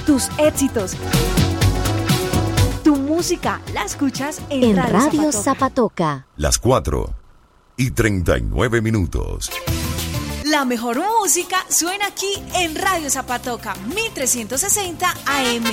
tus éxitos. Tu música la escuchas en Radio Zapatoca. Las 4:39. La mejor música suena aquí en Radio Zapatoca, 1360 AM.